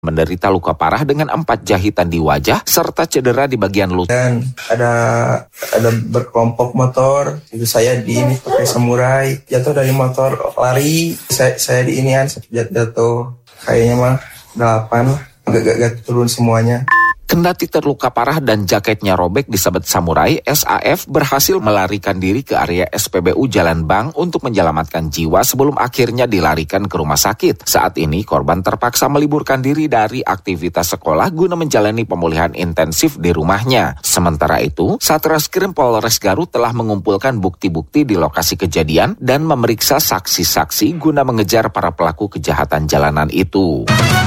menderita luka parah dengan 4 jahitan di wajah serta cedera di bagian lutut. Dan ada berkelompok motor, itu saya pakai samurai, jatuh dari motor lari, saya jatuh kayaknya mah 8, gak turun semuanya. Kendati terluka parah dan jaketnya robek disebut samurai, SAF berhasil melarikan diri ke area SPBU Jalan Bang untuk menyelamatkan jiwa sebelum akhirnya dilarikan ke rumah sakit. Saat ini korban terpaksa meliburkan diri dari aktivitas sekolah guna menjalani pemulihan intensif di rumahnya. Sementara itu, Satreskrim Polres Garut telah mengumpulkan bukti-bukti di lokasi kejadian dan memeriksa saksi-saksi guna mengejar para pelaku kejahatan jalanan itu.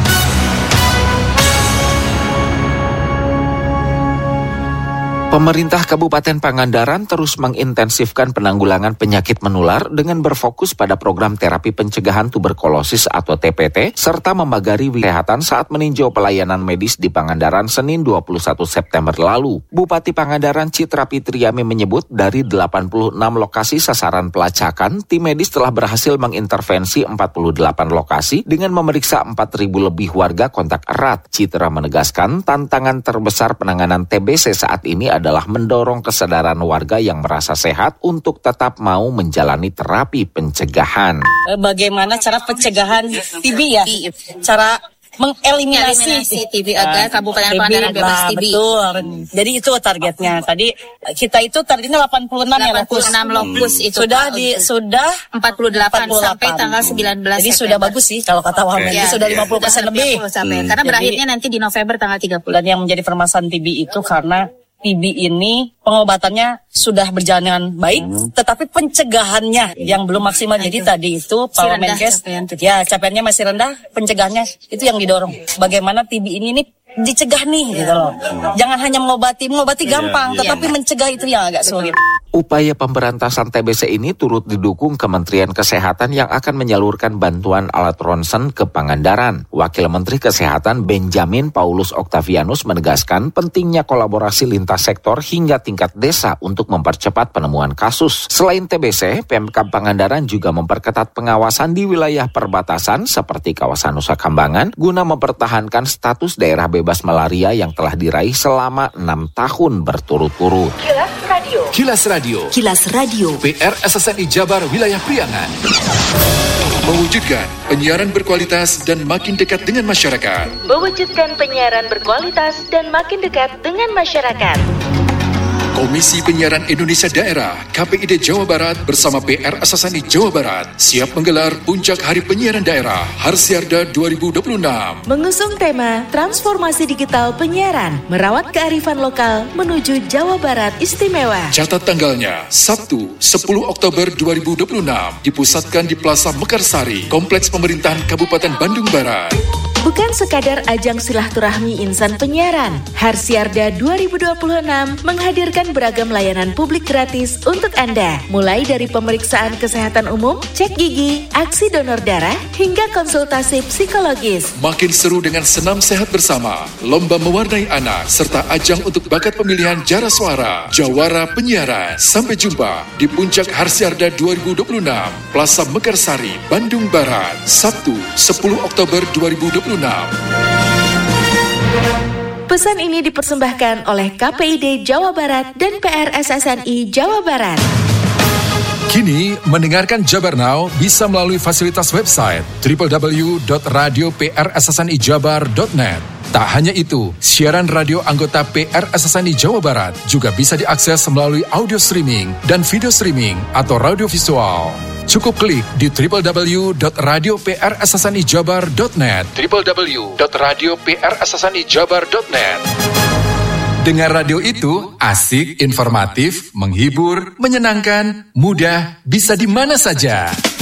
Pemerintah Kabupaten Pangandaran terus mengintensifkan penanggulangan penyakit menular dengan berfokus pada program terapi pencegahan tuberkulosis atau TPT, serta membagari kesehatan saat meninjau pelayanan medis di Pangandaran Senin 21 September lalu. Bupati Pangandaran Citra Fitriami menyebut dari 86 lokasi sasaran pelacakan, tim medis telah berhasil mengintervensi 48 lokasi dengan memeriksa 4.000 lebih warga kontak erat. Citra menegaskan tantangan terbesar penanganan TBC saat ini adalah mendorong kesadaran warga yang merasa sehat untuk tetap mau menjalani terapi pencegahan. Bagaimana cara pencegahan TB ya? Cara mengeliminasi TB agar Kabupaten Pangandaran bebas TB. Betul. Jadi itu targetnya. Tadi kita itu targetnya 86 lokus itu. Sudah 48 sampai tanggal 19. Jadi sudah bagus sih kalau kata Wamen. Sudah 50% lebih. Karena berakhirnya nanti di November tanggal 30. Dan yang menjadi permasalahan TB itu karena TB ini pengobatannya sudah berjalan dengan baik, tetapi pencegahannya yang belum maksimal. Jadi tadi itu Pak Menkes, capaiannya masih rendah, pencegahannya itu yang didorong. Bagaimana TB ini dicegah nih gitu loh. Jangan hanya mengobati gampang, tetapi mencegah itu yang agak sulit. Upaya pemberantasan TBC ini turut didukung Kementerian Kesehatan yang akan menyalurkan bantuan alat ronsen ke Pangandaran. Wakil Menteri Kesehatan Benjamin Paulus Octavianus menegaskan pentingnya kolaborasi lintas sektor hingga tingkat desa untuk mempercepat penemuan kasus. Selain TBC, Pemkab Pangandaran juga memperketat pengawasan di wilayah perbatasan seperti kawasan Nusa Kambangan guna mempertahankan status daerah bebas malaria yang telah diraih selama 6 tahun berturut-turut. Kilas Radio. PR SSNI Jabar Wilayah Priangan. Mewujudkan penyiaran berkualitas dan makin dekat dengan masyarakat. Komisi Penyiaran Indonesia Daerah KPID Jawa Barat bersama PR SSNI Jawa Barat siap menggelar Puncak Hari Penyiaran Daerah Harsiarda 2026. Mengusung tema Transformasi Digital Penyiaran, merawat kearifan lokal menuju Jawa Barat Istimewa. Catat tanggalnya, Sabtu 10 Oktober 2026, dipusatkan di Plaza Mekarsari, Kompleks Pemerintahan Kabupaten Bandung Barat. Bukan sekadar ajang silaturahmi insan penyiaran, Harsiarda 2026 menghadirkan beragam layanan publik gratis untuk Anda. Mulai dari pemeriksaan kesehatan umum, cek gigi, aksi donor darah, hingga konsultasi psikologis. Makin seru dengan senam sehat bersama, lomba mewarnai anak, serta ajang untuk bakat pemilihan jara suara, jawara penyiaran. Sampai jumpa di Puncak Harsiarda 2026, Plaza Mekarsari, Bandung Barat, Sabtu 10 Oktober 2026. Pesan ini dipersembahkan oleh KPID Jawa Barat dan PRSSNI Jawa Barat. Kini, mendengarkan Jabar Now bisa melalui fasilitas website www.radio.prssnijabar.net. Tak hanya itu, siaran radio anggota PRSSNI Jawa Barat juga bisa diakses melalui audio streaming dan video streaming atau radio visual. Cukup klik di www.radio.prssnijabar.net www.radio.prssnijabar.net. Dengar radio itu asik, informatif, menghibur, menyenangkan, mudah, bisa di mana saja.